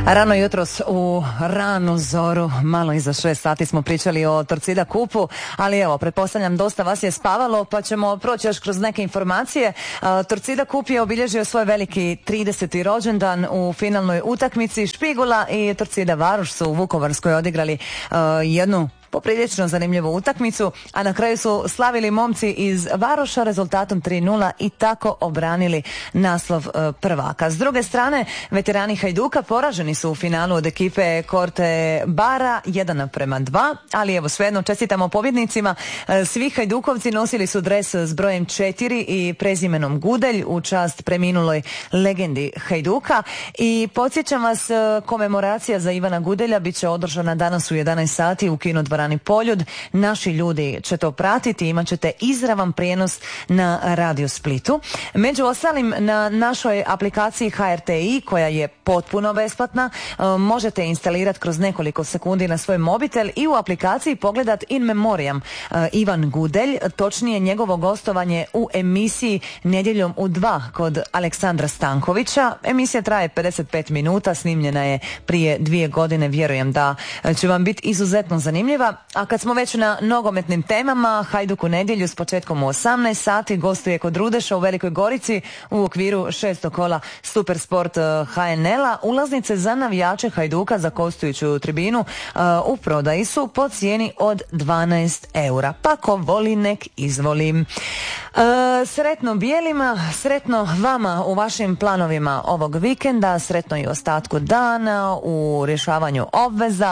Rano jutros u ranu zoru, malo iza 6 sati smo pričali o Torcida Cupu, ali evo, pretpostavljam dosta vas je spavalo, pa ćemo proći još kroz neke informacije. Torcida Cup je obilježio svoj veliki 30. rođendan u finalnoj utakmici. Špigula i Torcida Varoš su u Vukovarskoj odigrali jednu poprilično zanimljivu utakmicu, a na kraju su slavili momci iz Varoša rezultatom 3:0 i tako obranili naslov prvaka. S druge strane, veterani Hajduka poraženi su u finalu od ekipe Korte Bara 1:2, ali evo svejedno čestitamo pobjednicima. Svi Hajdukovci nosili su dres s brojem 4 i prezimenom Gudelj u čast preminuloj legendi Hajduka i podsjećam vas, komemoracija za Ivana Gudelja bit će održana danas u 11 sati u kinodvorani Poljud. Naši ljudi će to pratiti, imat ćete izravan prijenos na Radio Splitu. Među ostalim, na našoj aplikaciji HRTI, koja je potpuno besplatna, možete instalirati kroz nekoliko sekundi na svoj mobitel i u aplikaciji pogledat in memoriam Ivan Gudelj, točnije njegovo gostovanje u emisiji Nedjeljom u 2 kod Aleksandra Stankovića. Emisija traje 55 minuta, snimljena je prije 2 godine, vjerujem da će vam biti izuzetno zanimljiva. A kad smo već na nogometnim temama, Hajduk u nedjelju s početkom u 18 sati gostuje kod Rudeša u Velikoj Gorici u okviru 6. kola Supersport HNL-a. Ulaznice za navijače Hajduka za gostujuću tribinu u prodaji su po cijeni od 12 eura. Pa ko voli nek izvoli. Sretno bijelima, sretno vama u vašim planovima ovog vikenda, sretno i ostatku dana u rješavanju obveza.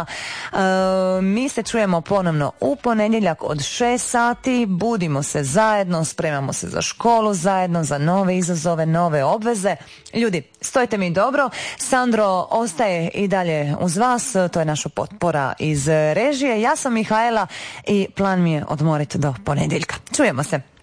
Mi se čujemo ponovno u ponedjeljak od 6 sati, budimo se zajedno, spremamo se za školu zajedno, za nove izazove, nove obveze. Ljudi, stojite mi dobro, Sandro ostaje i dalje uz vas, to je naša potpora iz režije. Ja sam Mihajla i plan mi je odmoriti do ponedjeljka. Čujemo se.